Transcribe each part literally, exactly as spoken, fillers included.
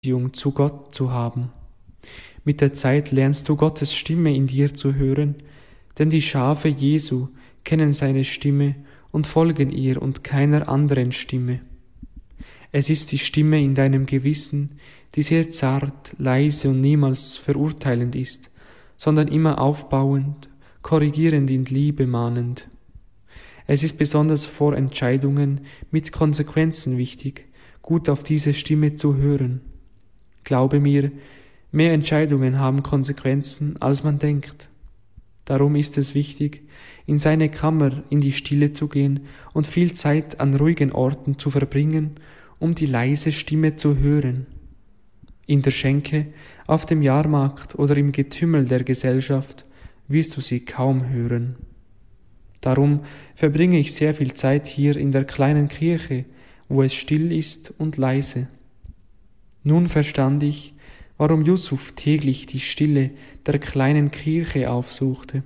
Beziehung zu Gott zu haben. Mit der Zeit lernst du Gottes Stimme in dir zu hören, denn die Schafe Jesu kennen seine Stimme und folgen ihr und keiner anderen Stimme. Es ist die Stimme in deinem Gewissen, die sehr zart, leise und niemals verurteilend ist, sondern immer aufbauend, korrigierend in Liebe mahnend. Es ist besonders vor Entscheidungen mit Konsequenzen wichtig, gut auf diese Stimme zu hören. Glaube mir, mehr Entscheidungen haben Konsequenzen, als man denkt. Darum ist es wichtig, in seine Kammer in die Stille zu gehen und viel Zeit an ruhigen Orten zu verbringen, um die leise Stimme zu hören. In der Schenke, auf dem Jahrmarkt oder im Getümmel der Gesellschaft wirst du sie kaum hören. Darum verbringe ich sehr viel Zeit hier in der kleinen Kirche, wo es still ist und leise. Nun verstand ich, warum Yusuf täglich die Stille der kleinen Kirche aufsuchte.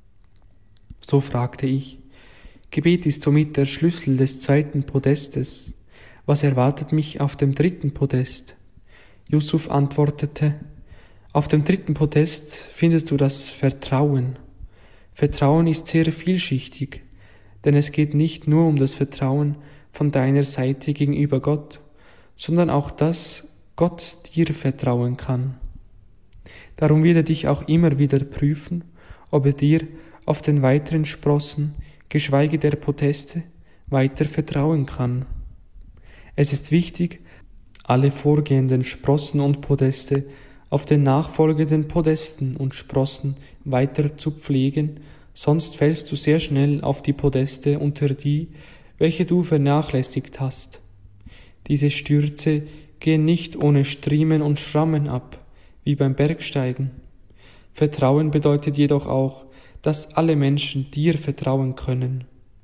So fragte ich, Gebet ist somit der Schlüssel des zweiten Podestes. Was erwartet mich auf dem dritten Podest? Yusuf antwortete, auf dem dritten Podest findest du das Vertrauen. Vertrauen ist sehr vielschichtig, denn es geht nicht nur um das Vertrauen von deiner Seite gegenüber Gott, sondern auch das, Gott dir vertrauen kann. Darum wird er dich auch immer wieder prüfen, ob er dir auf den weiteren Sprossen, geschweige der Podeste, weiter vertrauen kann. Es ist wichtig, alle vorgehenden Sprossen und Podeste auf den nachfolgenden Podesten und Sprossen weiter zu pflegen, sonst fällst du sehr schnell auf die Podeste unter die, welche du vernachlässigt hast. Diese Stürze gehen nicht ohne Striemen und Schrammen ab, wie beim Bergsteigen. Vertrauen bedeutet jedoch auch, dass alle Menschen dir vertrauen können.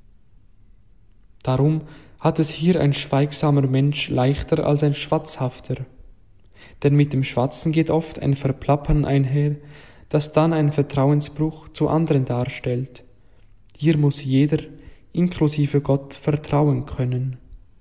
Darum hat es hier ein schweigsamer Mensch leichter als ein schwatzhafter. Denn mit dem Schwatzen geht oft ein Verplappern einher, das dann einen Vertrauensbruch zu anderen darstellt. Dir muss jeder, inklusive Gott, vertrauen können.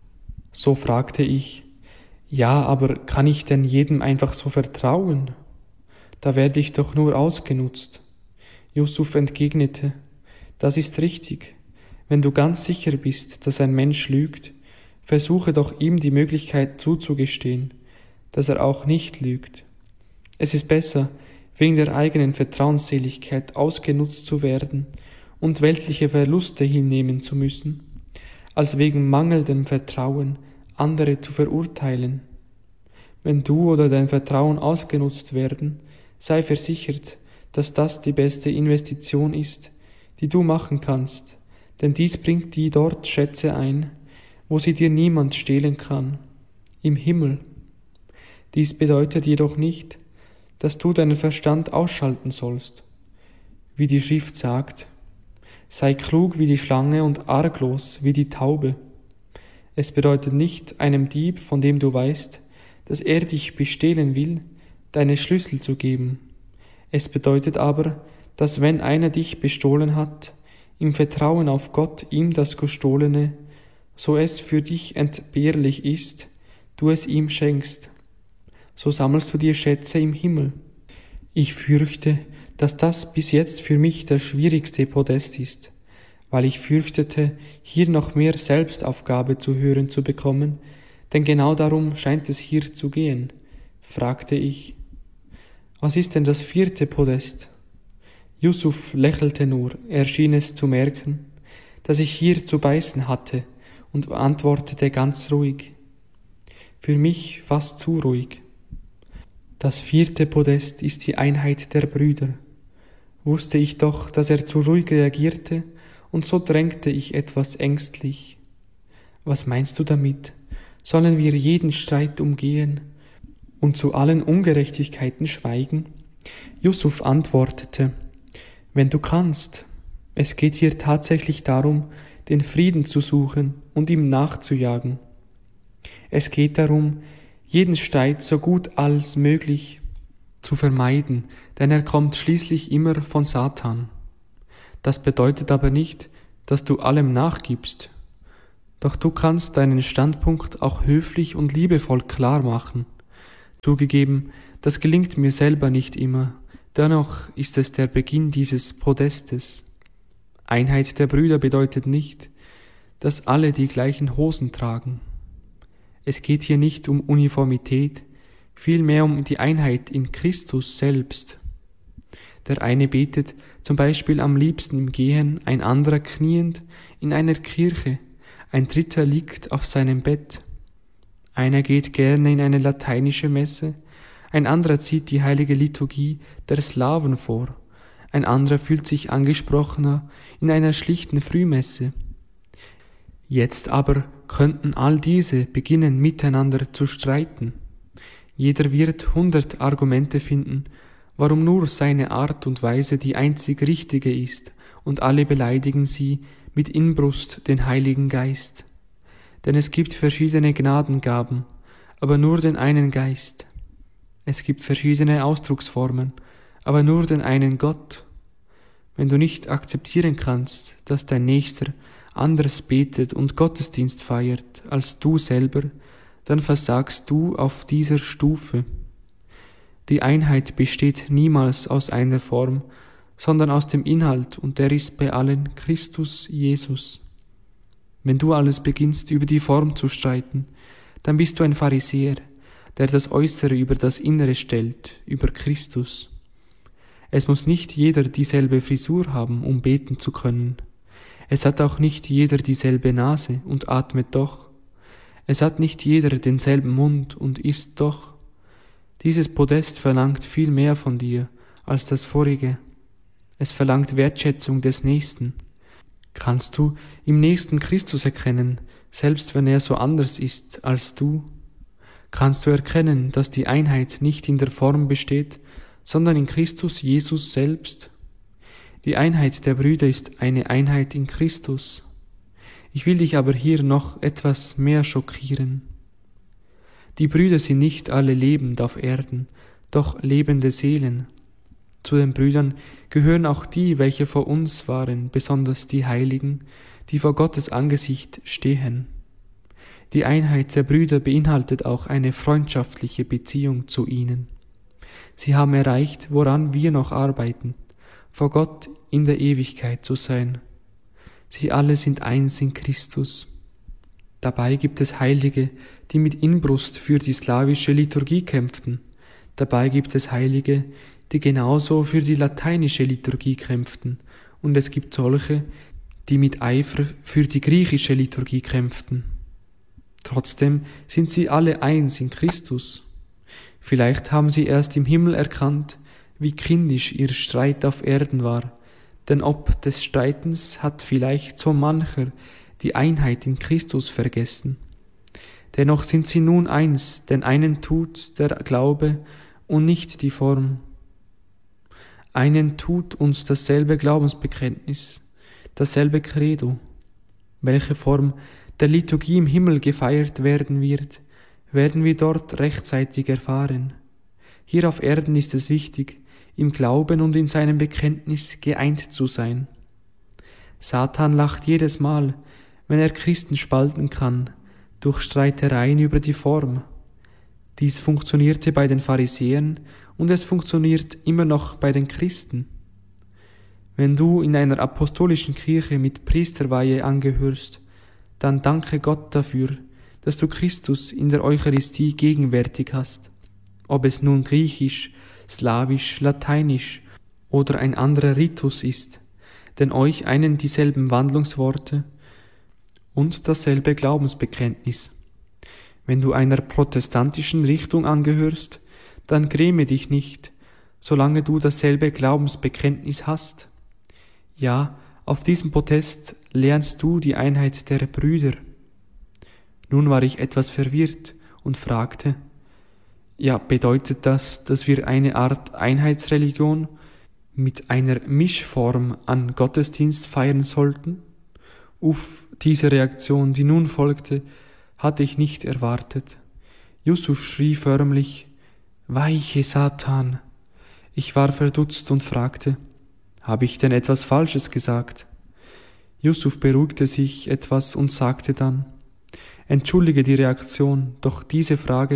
So fragte ich, ja, aber kann ich denn jedem einfach so vertrauen? Da werde ich doch nur ausgenutzt. Yusuf entgegnete, das ist richtig. Wenn du ganz sicher bist, dass ein Mensch lügt, versuche doch ihm die Möglichkeit zuzugestehen, dass er auch nicht lügt. Es ist besser, wegen der eigenen Vertrauensseligkeit ausgenutzt zu werden und weltliche Verluste hinnehmen zu müssen, als wegen mangelndem Vertrauen andere zu verurteilen. Wenn du oder dein Vertrauen ausgenutzt werden, sei versichert, dass das die beste Investition ist, die du machen kannst, denn dies bringt dir dort Schätze ein, wo sie dir niemand stehlen kann, im Himmel. Dies bedeutet jedoch nicht, dass du deinen Verstand ausschalten sollst. Wie die Schrift sagt, sei klug wie die Schlange und arglos wie die Taube. Es bedeutet nicht, einem Dieb, von dem du weißt, dass er dich bestehlen will, deine Schlüssel zu geben. Es bedeutet aber, dass wenn einer dich bestohlen hat, im Vertrauen auf Gott ihm das Gestohlene, so es für dich entbehrlich ist, du es ihm schenkst. So sammelst du dir Schätze im Himmel. Ich fürchte, dass das bis jetzt für mich das schwierigste Podest ist, weil ich fürchtete, hier noch mehr Selbstaufgabe zu hören zu bekommen, denn genau darum scheint es hier zu gehen, fragte ich. Was ist denn das vierte Podest? Yusuf lächelte nur, er schien es zu merken, dass ich hier zu beißen hatte und antwortete ganz ruhig. Für mich fast zu ruhig. Das vierte Podest ist die Einheit der Brüder. Wusste ich doch, dass er zu ruhig reagierte, und so drängte ich etwas ängstlich. Was meinst du damit? Sollen wir jeden Streit umgehen und zu allen Ungerechtigkeiten schweigen? Yusuf antwortete, wenn du kannst. Es geht hier tatsächlich darum, den Frieden zu suchen und ihm nachzujagen. Es geht darum, jeden Streit so gut als möglich zu vermeiden, denn er kommt schließlich immer von Satan. Das bedeutet aber nicht, dass du allem nachgibst. Doch du kannst deinen Standpunkt auch höflich und liebevoll klar machen. Zugegeben, das gelingt mir selber nicht immer, dennoch ist es der Beginn dieses Podestes. Einheit der Brüder bedeutet nicht, dass alle die gleichen Hosen tragen. Es geht hier nicht um Uniformität, vielmehr um die Einheit in Christus selbst. Der eine betet zum Beispiel am liebsten im Gehen, ein anderer kniend in einer Kirche, ein dritter liegt auf seinem Bett. Einer geht gerne in eine lateinische Messe, ein anderer zieht die heilige Liturgie der Slawen vor, ein anderer fühlt sich angesprochener in einer schlichten Frühmesse. Jetzt aber könnten all diese beginnen miteinander zu streiten. Jeder wird hundert Argumente finden, warum nur seine Art und Weise die einzig richtige ist, und alle beleidigen sie mit Inbrunst den Heiligen Geist. Denn es gibt verschiedene Gnadengaben, aber nur den einen Geist. Es gibt verschiedene Ausdrucksformen, aber nur den einen Gott. Wenn du nicht akzeptieren kannst, dass dein Nächster anders betet und Gottesdienst feiert als du selber, dann versagst du auf dieser Stufe. Die Einheit besteht niemals aus einer Form, sondern aus dem Inhalt, und der ist bei allen Christus Jesus. Wenn du alles beginnst, über die Form zu streiten, dann bist du ein Pharisäer, der das Äußere über das Innere stellt, über Christus. Es muss nicht jeder dieselbe Frisur haben, um beten zu können. Es hat auch nicht jeder dieselbe Nase und atmet doch. Es hat nicht jeder denselben Mund und isst doch. Dieses Podest verlangt viel mehr von dir als das vorige. Es verlangt Wertschätzung des Nächsten. Kannst du im Nächsten Christus erkennen, selbst wenn er so anders ist als du? Kannst du erkennen, dass die Einheit nicht in der Form besteht, sondern in Christus Jesus selbst? Die Einheit der Brüder ist eine Einheit in Christus. Ich will dich aber hier noch etwas mehr schockieren. Die Brüder sind nicht alle lebend auf Erden, doch lebende Seelen. Zu den Brüdern gehören auch die, welche vor uns waren, besonders die Heiligen, die vor Gottes Angesicht stehen. Die Einheit der Brüder beinhaltet auch eine freundschaftliche Beziehung zu ihnen. Sie haben erreicht, woran wir noch arbeiten, vor Gott in der Ewigkeit zu sein. Sie alle sind eins in Christus. Dabei gibt es Heilige, die mit Inbrunst für die slawische Liturgie kämpften. Dabei gibt es Heilige, die genauso für die lateinische Liturgie kämpften. Und es gibt solche, die mit Eifer für die griechische Liturgie kämpften. Trotzdem sind sie alle eins in Christus. Vielleicht haben sie erst im Himmel erkannt, wie kindisch ihr Streit auf Erden war, denn ob des Streitens hat vielleicht so mancher die Einheit in Christus vergessen. Dennoch sind sie nun eins, denn einen tut der Glaube und nicht die Form. Einen tut uns dasselbe Glaubensbekenntnis, dasselbe Credo. Welche Form der Liturgie im Himmel gefeiert werden wird, werden wir dort rechtzeitig erfahren. Hier auf Erden ist es wichtig, im Glauben und in seinem Bekenntnis geeint zu sein. Satan lacht jedes Mal, wenn er Christen spalten kann, durch Streitereien über die Form. Dies funktionierte bei den Pharisäern und es funktioniert immer noch bei den Christen. Wenn du in einer apostolischen Kirche mit Priesterweihe angehörst, dann danke Gott dafür, dass du Christus in der Eucharistie gegenwärtig hast. Ob es nun griechisch, slawisch, lateinisch oder ein anderer Ritus ist, denn euch einen dieselben Wandlungsworte und dasselbe Glaubensbekenntnis. Wenn du einer protestantischen Richtung angehörst, dann gräme dich nicht, solange du dasselbe Glaubensbekenntnis hast. Ja, auf diesem Podest lernst du die Einheit der Brüder. Nun war ich etwas verwirrt und fragte, ja, bedeutet das, dass wir eine Art Einheitsreligion mit einer Mischform an Gottesdienst feiern sollten? Uff, diese Reaktion, die nun folgte, hatte ich nicht erwartet. Yusuf schrie förmlich, »Weiche Satan!« Ich war verdutzt und fragte, »Habe ich denn etwas Falsches gesagt?« Yusuf beruhigte sich etwas und sagte dann, »Entschuldige die Reaktion, doch diese Frage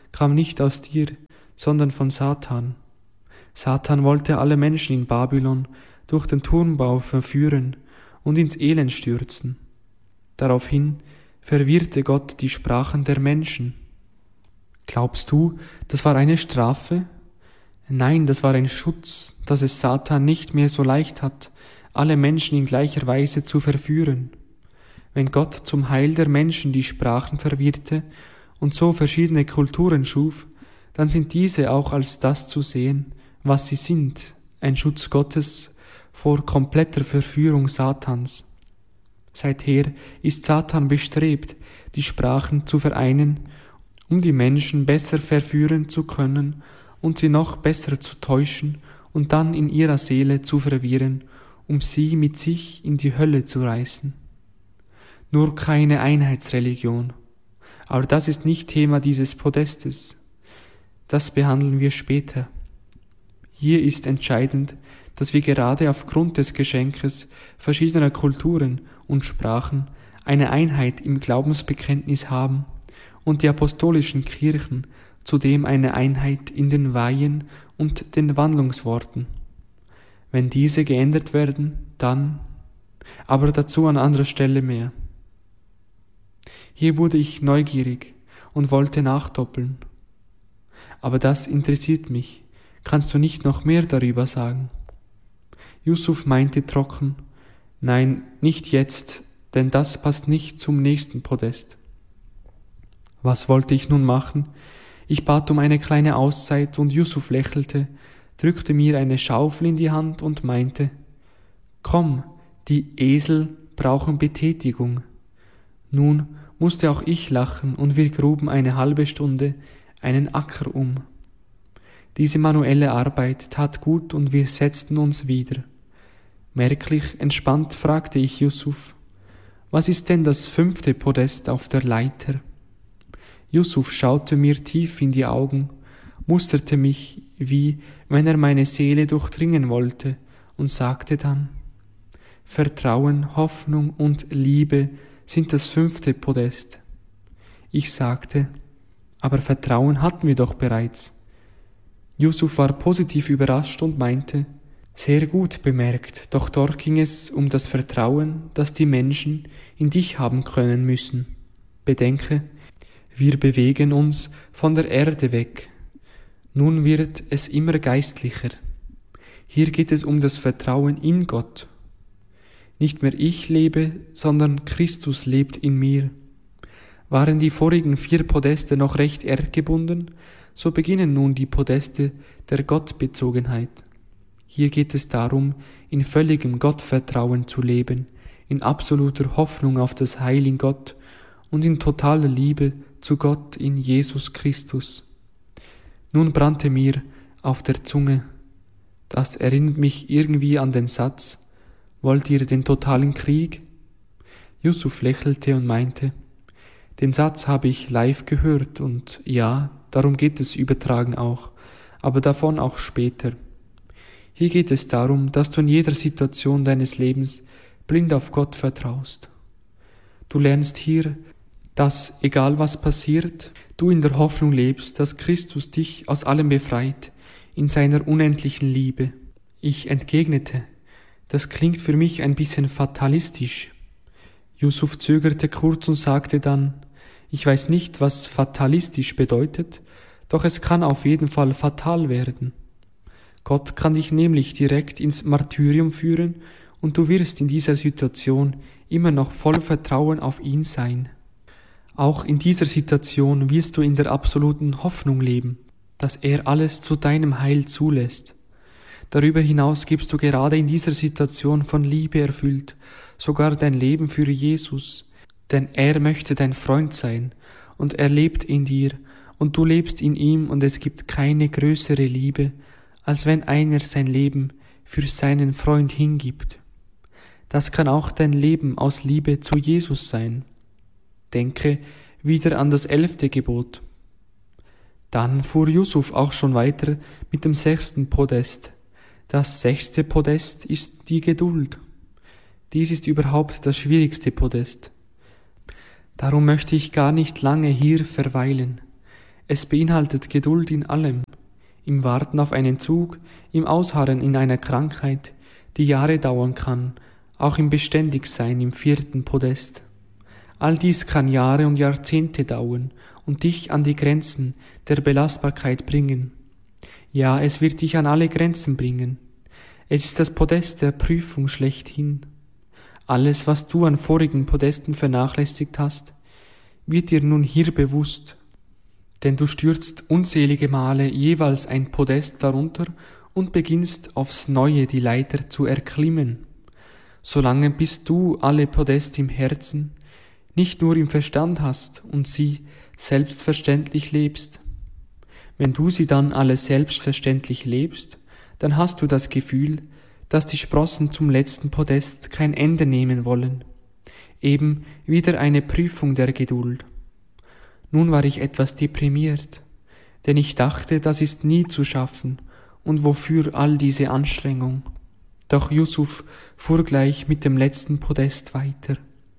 kam nicht aus dir, sondern von Satan. Satan wollte alle Menschen in Babylon durch den Turmbau verführen und ins Elend stürzen. Daraufhin verwirrte Gott die Sprachen der Menschen. Glaubst du, das war eine Strafe? Nein, das war ein Schutz, dass es Satan nicht mehr so leicht hat, alle Menschen in gleicher Weise zu verführen. Wenn Gott zum Heil der Menschen die Sprachen verwirrte und so verschiedene Kulturen schuf, dann sind diese auch als das zu sehen, was sie sind, ein Schutz Gottes vor kompletter Verführung Satans. Seither ist Satan bestrebt, die Sprachen zu vereinen, um die Menschen besser verführen zu können und sie noch besser zu täuschen und dann in ihrer Seele zu verwirren, um sie mit sich in die Hölle zu reißen. Nur keine Einheitsreligion. Aber das ist nicht Thema dieses Podestes. Das behandeln wir später. Hier ist entscheidend, dass wir gerade aufgrund des Geschenkes verschiedener Kulturen und Sprachen eine Einheit im Glaubensbekenntnis haben und die apostolischen Kirchen zudem eine Einheit in den Weihen und den Wandlungsworten. Wenn diese geändert werden, dann, aber dazu an anderer Stelle mehr. Hier wurde ich neugierig und wollte nachdoppeln. Aber das interessiert mich. Kannst du nicht noch mehr darüber sagen? Yusuf meinte trocken, nein, nicht jetzt, denn das passt nicht zum nächsten Podest. Was wollte ich nun machen? Ich bat um eine kleine Auszeit und Yusuf lächelte, drückte mir eine Schaufel in die Hand und meinte, komm, die Esel brauchen Betätigung. Nun musste auch ich lachen und wir gruben eine halbe Stunde einen Acker um. Diese manuelle Arbeit tat gut und wir setzten uns wieder. Merklich entspannt fragte ich Yusuf, was ist denn das fünfte Podest auf der Leiter? Yusuf schaute mir tief in die Augen, musterte mich, wie wenn er meine Seele durchdringen wollte, und sagte dann, Vertrauen, Hoffnung und Liebe sind das fünfte Podest. Ich sagte, aber Vertrauen hatten wir doch bereits. Yusuf war positiv überrascht und meinte, sehr gut bemerkt, doch dort ging es um das Vertrauen, das die Menschen in dich haben können müssen. Bedenke, wir bewegen uns von der Erde weg. Nun wird es immer geistlicher. Hier geht es um das Vertrauen in Gott. Nicht mehr ich lebe, sondern Christus lebt in mir. Waren die vorigen vier Podeste noch recht erdgebunden, so beginnen nun die Podeste der Gottbezogenheit. Hier geht es darum, in völligem Gottvertrauen zu leben, in absoluter Hoffnung auf das Heil in Gott und in totaler Liebe zu Gott in Jesus Christus. Nun brannte mir auf der Zunge, das erinnert mich irgendwie an den Satz, wollt ihr den totalen Krieg? Yusuf lächelte und meinte, den Satz habe ich live gehört und ja, darum geht es übertragen auch, aber davon auch später. Hier geht es darum, dass du in jeder Situation deines Lebens blind auf Gott vertraust. Du lernst hier, dass, egal was passiert, du in der Hoffnung lebst, dass Christus dich aus allem befreit, in seiner unendlichen Liebe. Ich entgegnete, das klingt für mich ein bisschen fatalistisch. Yusuf zögerte kurz und sagte dann, ich weiß nicht, was fatalistisch bedeutet, doch es kann auf jeden Fall fatal werden. Gott kann dich nämlich direkt ins Martyrium führen und du wirst in dieser Situation immer noch voll Vertrauen auf ihn sein. Auch in dieser Situation wirst du in der absoluten Hoffnung leben, dass er alles zu deinem Heil zulässt. Darüber hinaus gibst du gerade in dieser Situation von Liebe erfüllt, sogar dein Leben für Jesus, denn er möchte dein Freund sein und er lebt in dir und du lebst in ihm und es gibt keine größere Liebe, als wenn einer sein Leben für seinen Freund hingibt. Das kann auch dein Leben aus Liebe zu Jesus sein. Denke wieder an das elfte Gebot. Dann fuhr Yusuf auch schon weiter mit dem sechsten Podest. Das sechste Podest ist die Geduld. Dies ist überhaupt das schwierigste Podest. Darum möchte ich gar nicht lange hier verweilen. Es beinhaltet Geduld in allem, im Warten auf einen Zug, im Ausharren in einer Krankheit, die Jahre dauern kann, auch im Beständigsein im vierten Podest. All dies kann Jahre und Jahrzehnte dauern und dich an die Grenzen der Belastbarkeit bringen. Ja, es wird dich an alle Grenzen bringen. Es ist das Podest der Prüfung schlechthin. Alles, was du an vorigen Podesten vernachlässigt hast, wird dir nun hier bewusst, denn du stürzt unzählige Male jeweils ein Podest darunter und beginnst aufs Neue die Leiter zu erklimmen. Solange bis du alle Podeste im Herzen, nicht nur im Verstand hast und sie selbstverständlich lebst. Wenn du sie dann alle selbstverständlich lebst, dann hast du das Gefühl, dass die Sprossen zum letzten Podest kein Ende nehmen wollen. Eben wieder eine Prüfung der Geduld. Nun war ich etwas deprimiert, denn ich dachte, das ist nie zu schaffen, und wofür all diese Anstrengung? Doch Yusuf fuhr gleich mit dem letzten Podest weiter.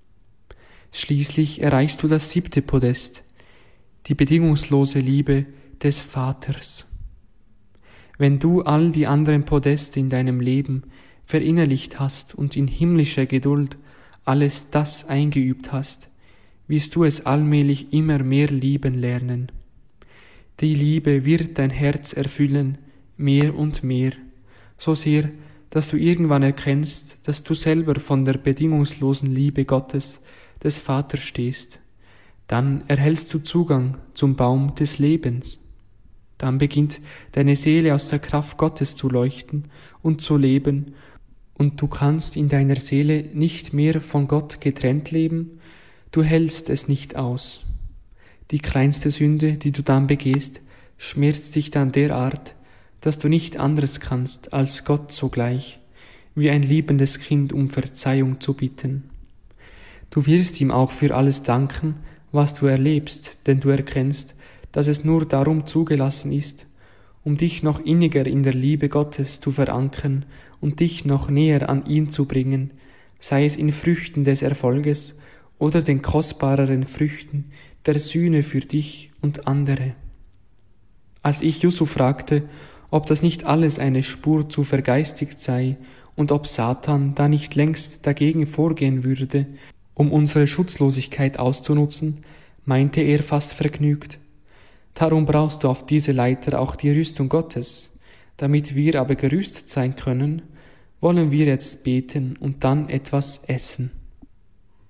Schließlich erreichst du das siebte Podest, die bedingungslose Liebe des Vaters. Wenn du all die anderen Podeste in deinem Leben verinnerlicht hast und in himmlischer Geduld alles das eingeübt hast, wirst du es allmählich immer mehr lieben lernen. Die Liebe wird dein Herz erfüllen, mehr und mehr, so sehr, dass du irgendwann erkennst, dass du selber von der bedingungslosen Liebe Gottes, des Vaters stehst. Dann erhältst du Zugang zum Baum des Lebens. Dann beginnt deine Seele aus der Kraft Gottes zu leuchten und zu leben, und du kannst in deiner Seele nicht mehr von Gott getrennt leben, du hältst es nicht aus. Die kleinste Sünde, die du dann begehst, schmerzt dich dann derart, dass du nicht anderes kannst, als Gott sogleich, wie ein liebendes Kind um Verzeihung zu bitten. Du wirst ihm auch für alles danken, was du erlebst, denn du erkennst, dass es nur darum zugelassen ist, um dich noch inniger in der Liebe Gottes zu verankern und dich noch näher an ihn zu bringen, sei es in Früchten des Erfolges oder den kostbareren Früchten der Sühne für dich und andere. Als ich Yusuf fragte, ob das nicht alles eine Spur zu vergeistigt sei und ob Satan da nicht längst dagegen vorgehen würde, um unsere Schutzlosigkeit auszunutzen, meinte er fast vergnügt: Darum brauchst du auf diese Leiter auch die Rüstung Gottes. Damit wir aber gerüstet sein können, wollen wir jetzt beten und dann etwas essen.